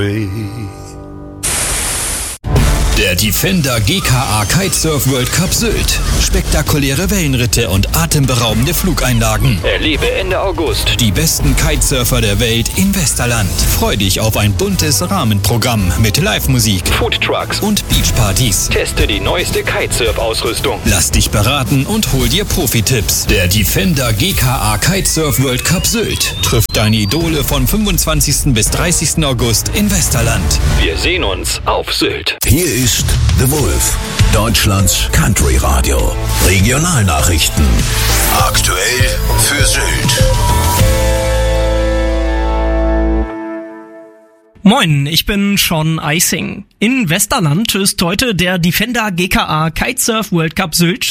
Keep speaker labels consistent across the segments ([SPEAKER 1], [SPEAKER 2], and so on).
[SPEAKER 1] away.
[SPEAKER 2] Der Defender GKA Kitesurf World Cup Sylt. Spektakuläre Wellenritte und atemberaubende Flugeinlagen.
[SPEAKER 3] Erlebe Ende August
[SPEAKER 2] Die besten Kitesurfer der Welt in Westerland. Freu dich auf ein buntes Rahmenprogramm mit Live-Musik,
[SPEAKER 3] Foodtrucks
[SPEAKER 2] und Beachpartys.
[SPEAKER 3] Teste die neueste Kitesurf-Ausrüstung.
[SPEAKER 2] Lass dich beraten und hol dir Profi-Tipps. Der Defender GKA Kitesurf World Cup Sylt trifft deine Idole von 25. bis 30. August in Westerland.
[SPEAKER 3] Wir sehen uns auf Sylt.
[SPEAKER 4] Hier ist The Wolf, Deutschlands Country Radio. Regionalnachrichten. Aktuell für Sylt.
[SPEAKER 5] Moin, ich bin Sean Eising. In Westerland ist heute der Defender GKA Kitesurf World Cup Sylt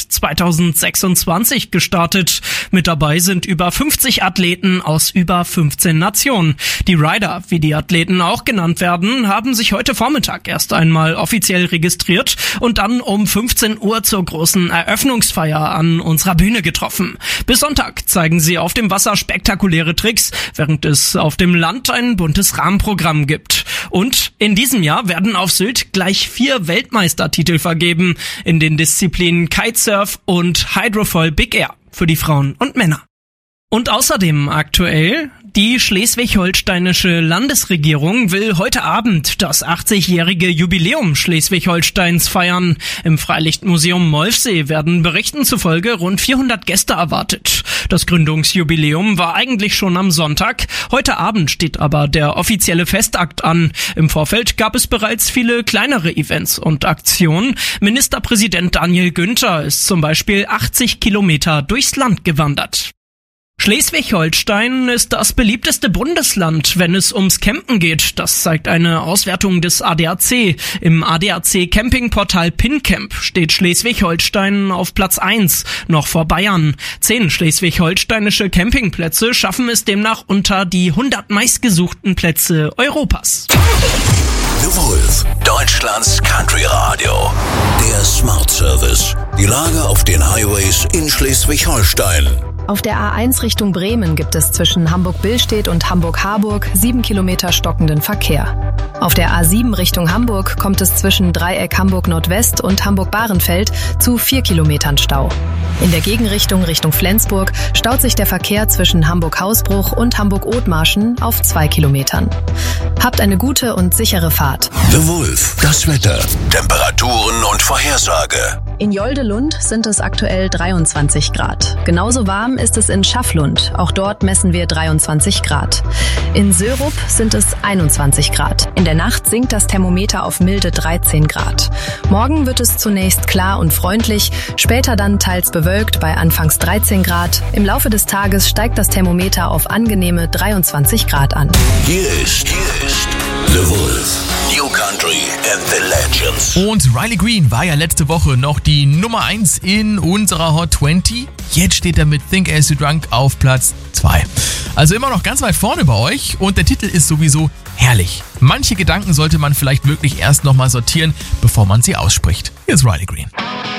[SPEAKER 5] 2026 gestartet. Mit dabei sind über 50 Athleten aus über 15 Nationen. Die Rider, wie die Athleten auch genannt werden, haben sich heute Vormittag erst einmal offiziell registriert und dann um 15 Uhr zur großen Eröffnungsfeier an unserer Bühne getroffen. Bis Sonntag zeigen sie auf dem Wasser spektakuläre Tricks, während es auf dem Land ein buntes Rahmenprogramm gibt. Und in diesem Jahr werden auf Sylt gleich 4 Weltmeistertitel vergeben in den Disziplinen Kitesurf und Hydrofoil Big Air für die Frauen und Männer. Und außerdem aktuell: Die schleswig-holsteinische Landesregierung will heute Abend das 80-jährige Jubiläum Schleswig-Holsteins feiern. Im Freilichtmuseum Molfsee werden Berichten zufolge rund 400 Gäste erwartet. Das Gründungsjubiläum war eigentlich schon am Sonntag. Heute Abend steht aber der offizielle Festakt an. Im Vorfeld gab es bereits viele kleinere Events und Aktionen. Ministerpräsident Daniel Günther ist zum Beispiel 80 Kilometer durchs Land gewandert. Schleswig-Holstein ist das beliebteste Bundesland, wenn es ums Campen geht. Das zeigt eine Auswertung des ADAC. Im ADAC-Campingportal PinCamp steht Schleswig-Holstein auf Platz 1, noch vor Bayern. 10 schleswig-holsteinische Campingplätze schaffen es demnach unter die 100 meistgesuchten Plätze Europas.
[SPEAKER 4] The Wolf, Deutschlands Country Radio. Der Smart Service. Die Lage auf den Highways in Schleswig-Holstein.
[SPEAKER 6] Auf der A1 Richtung Bremen gibt es zwischen Hamburg-Billstedt und Hamburg-Harburg 7 Kilometer stockenden Verkehr. Auf der A7 Richtung Hamburg kommt es zwischen Dreieck Hamburg-Nordwest und Hamburg-Bahrenfeld zu 4 Kilometern Stau. In der Gegenrichtung Richtung Flensburg staut sich der Verkehr zwischen Hamburg-Hausbruch und Hamburg-Othmarschen auf 2 Kilometern. Habt eine gute und sichere Fahrt.
[SPEAKER 4] The Wolf, das Wetter, Temperaturen und Vorhersage.
[SPEAKER 6] In Joldelund sind es aktuell 23 Grad. Genauso warm ist es in Schafflund. Auch dort messen wir 23 Grad. In Sörup sind es 21 Grad. In der Nacht sinkt das Thermometer auf milde 13 Grad. Morgen wird es zunächst klar und freundlich, später dann teils bewölkt bei anfangs 13 Grad. Im Laufe des Tages steigt das Thermometer auf angenehme 23 Grad an.
[SPEAKER 4] Hier ist The Wolf, New Country and the Legends.
[SPEAKER 7] Und Riley Green war ja letzte Woche noch die Nummer 1 in unserer Hot 20. Jetzt steht er mit Think As You Drunk auf Platz 2. Also immer noch ganz weit vorne bei euch und der Titel ist sowieso herrlich. Manche Gedanken sollte man vielleicht wirklich erst nochmal sortieren, bevor man sie ausspricht. Hier ist Riley Green.